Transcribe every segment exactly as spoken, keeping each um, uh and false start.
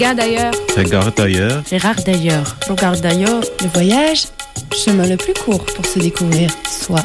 Regarde ailleurs. Regarde ailleurs. Regarde ailleurs. Regarde ailleurs. Le voyage, chemin le plus court pour se découvrir soi.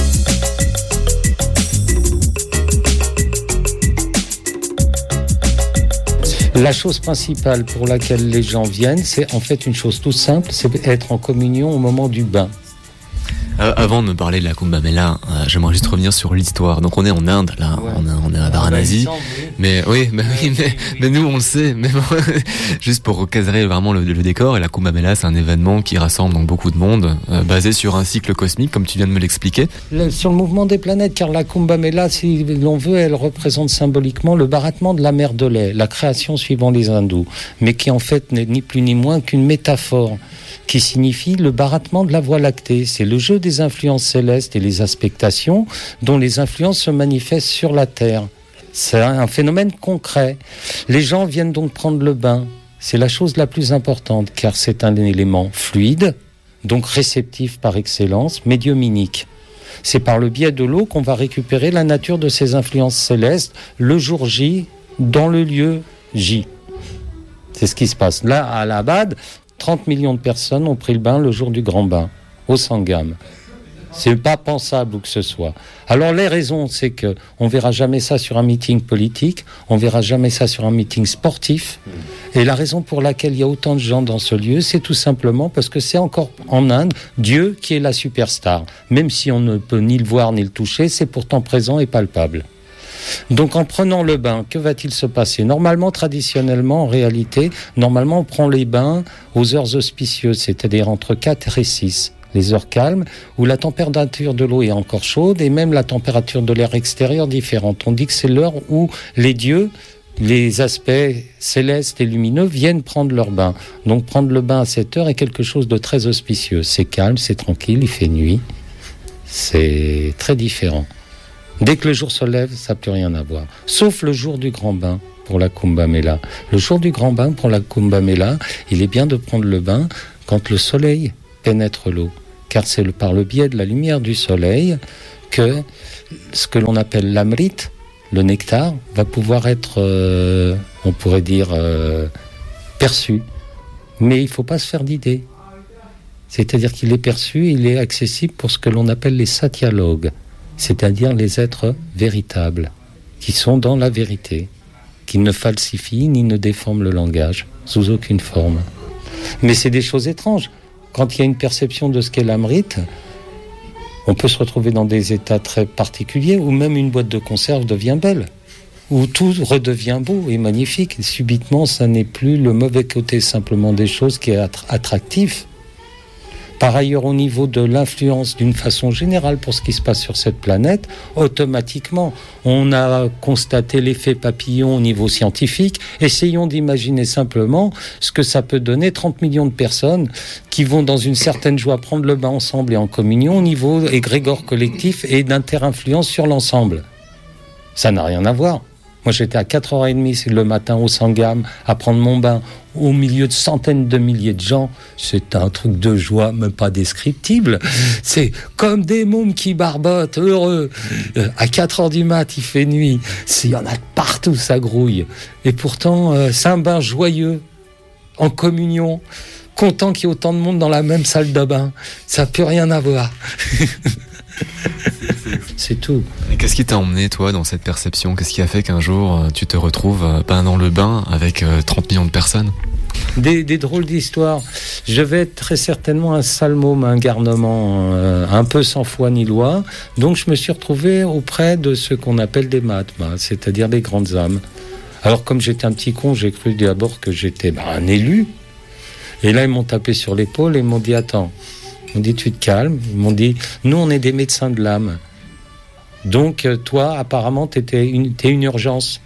La chose principale pour laquelle les gens viennent, c'est en fait une chose toute simple, c'est être en communion au moment du bain. Euh, avant de me parler de la Kumbh Mela, euh, j'aimerais juste revenir sur l'histoire. Donc on est en Inde, là, ouais. on, est, on est à Varanasi. Ah, bah, mais oui, bah, oui mais, mais nous on le sait. Mais bon, juste pour recadrer vraiment le, le décor, et la Kumbh Mela, c'est un événement qui rassemble donc beaucoup de monde, euh, basé sur un cycle cosmique, comme tu viens de me l'expliquer. Le, sur le mouvement des planètes, car la Kumbh Mela, si l'on veut, elle représente symboliquement le barattement de la mer de lait, la création suivant les hindous, mais qui en fait n'est ni plus ni moins qu'une métaphore qui signifie le barattement de la Voie lactée. C'est le jeu des influences célestes et les aspectations dont les influences se manifestent sur la Terre. C'est un phénomène concret. Les gens viennent donc prendre le bain. C'est la chose la plus importante, car c'est un élément fluide, donc réceptif par excellence, médiuminique. C'est par le biais de l'eau qu'on va récupérer la nature de ces influences célestes le jour J, dans le lieu J. C'est ce qui se passe. Là, à Allahabad, trente millions de personnes ont pris le bain le jour du grand bain, au Sangam. C'est pas pensable où que ce soit. Alors les raisons, c'est que on verra jamais ça sur un meeting politique, on verra jamais ça sur un meeting sportif. Et la raison pour laquelle il y a autant de gens dans ce lieu, c'est tout simplement parce que c'est encore en Inde Dieu qui est la superstar. Même si on ne peut ni le voir ni le toucher, c'est pourtant présent et palpable. Donc en prenant le bain, que va-t-il se passer ? Normalement, traditionnellement, en réalité, normalement on prend les bains aux heures auspicieuses, c'est-à-dire entre quatre et six, les heures calmes, où la température de l'eau est encore chaude et même la température de l'air extérieur différente. On dit que c'est l'heure où les dieux, les aspects célestes et lumineux viennent prendre leur bain. Donc prendre le bain à cette heure est quelque chose de très auspicieux. C'est calme, c'est tranquille, il fait nuit, c'est très différent. Dès que le jour se lève, ça n'a plus rien à voir. Sauf le jour du grand bain pour la Kumbh Mela. Le jour du grand bain pour la Kumbh Mela, il est bien de prendre le bain quand le soleil pénètre l'eau. Car c'est le, par le biais de la lumière du soleil que ce que l'on appelle l'amrit, le nectar, va pouvoir être, euh, on pourrait dire, euh, perçu. Mais il ne faut pas se faire d'idées. C'est-à-dire qu'il est perçu, il est accessible pour ce que l'on appelle les satyalogues. C'est-à-dire les êtres véritables, qui sont dans la vérité, qui ne falsifient ni ne déforment le langage, sous aucune forme. Mais c'est des choses étranges. Quand il y a une perception de ce qu'est l'amrit, on peut se retrouver dans des états très particuliers, où même une boîte de conserve devient belle, où tout redevient beau et magnifique. Et subitement, ça n'est plus le mauvais côté simplement des choses qui est attractif. Par ailleurs, au niveau de l'influence d'une façon générale pour ce qui se passe sur cette planète, automatiquement, on a constaté l'effet papillon au niveau scientifique. Essayons d'imaginer simplement ce que ça peut donner, trente millions de personnes qui vont dans une certaine joie prendre le bain ensemble et en communion au niveau égrégore collectif et d'inter-influence sur l'ensemble. Ça n'a rien à voir. Moi, j'étais à quatre heures trente le matin au Sangam à prendre mon bain au milieu de centaines de milliers de gens. C'est un truc de joie, même pas descriptible. C'est comme des mômes qui barbotent, heureux. À quatre heures du mat, il fait nuit. Il y en a partout, ça grouille. Et pourtant, euh, c'est un bain joyeux, en communion, content qu'il y ait autant de monde dans la même salle de bain. Ça n'a plus rien à voir. C'est tout. Et qu'est-ce qui t'a emmené, toi, dans cette perception ? Qu'est-ce qui a fait qu'un jour, tu te retrouves euh, pas dans le bain avec euh, trente millions de personnes ? Des, des drôles d'histoires. Je vais être très certainement un sale môme, un garnement, euh, un peu sans foi ni loi. Donc je me suis retrouvé auprès de ce qu'on appelle des mahatmas, c'est-à-dire des grandes âmes. Alors comme j'étais un petit con, j'ai cru d'abord que j'étais bah, un élu. Et là, ils m'ont tapé sur l'épaule et ils m'ont dit « Attends ». Ils m'ont dit, tu te calmes. Ils m'ont dit, nous, on est des médecins de l'âme. Donc, toi, apparemment, t'étais une, t'es une urgence.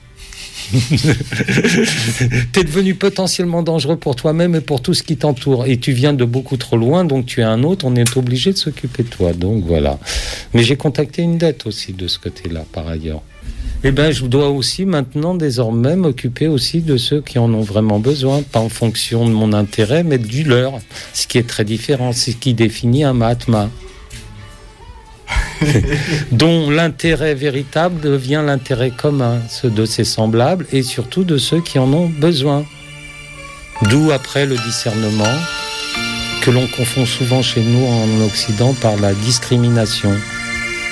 T'es devenu potentiellement dangereux pour toi-même et pour tout ce qui t'entoure. Et tu viens de beaucoup trop loin, donc tu es un autre. On est obligé de s'occuper de toi. Donc, voilà. Mais j'ai contacté une dette aussi de ce côté-là, par ailleurs. Eh bien, je dois aussi maintenant, désormais, m'occuper aussi de ceux qui en ont vraiment besoin, pas en fonction de mon intérêt, mais du leur. Ce qui est très différent, c'est ce qui définit un Mahatma. Dont l'intérêt véritable devient l'intérêt commun, ceux de ses semblables, et surtout de ceux qui en ont besoin. D'où après le discernement, que l'on confond souvent chez nous en Occident par la discrimination.